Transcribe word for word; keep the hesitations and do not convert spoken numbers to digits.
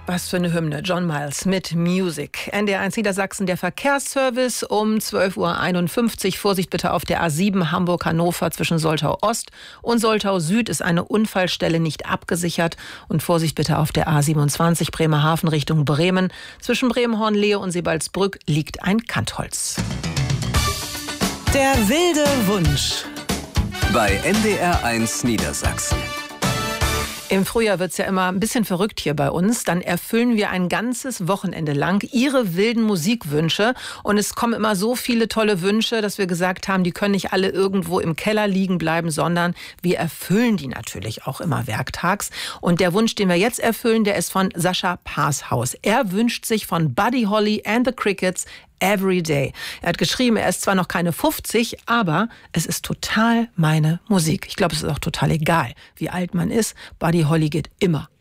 Was für eine Hymne. John Miles mit Music. N D R eins Niedersachsen, der Verkehrsservice um zwölf Uhr einundfünfzig. Vorsicht bitte auf der A sieben Hamburg-Hannover zwischen Soltau Ost und Soltau Süd ist eine Unfallstelle nicht abgesichert. Und Vorsicht bitte auf der A siebenundzwanzig Bremerhaven Richtung Bremen. Zwischen Bremenhorn-Lehe und Sebalsbrück liegt ein Kantholz. Der wilde Wunsch. Bei N D R eins Niedersachsen. Im Frühjahr wird's ja immer ein bisschen verrückt hier bei uns. Dann erfüllen wir ein ganzes Wochenende lang Ihre wilden Musikwünsche. Und es kommen immer so viele tolle Wünsche, dass wir gesagt haben, die können nicht alle irgendwo im Keller liegen bleiben, sondern wir erfüllen die natürlich auch immer werktags. Und der Wunsch, den wir jetzt erfüllen, der ist von Sascha Paashaus. Er wünscht sich von Buddy Holly and the Crickets Every Day. Er hat geschrieben, er ist zwar noch keine fünfzig, aber es ist total meine Musik. Ich glaube, es ist auch total egal, wie alt man ist. Buddy Holly geht immer.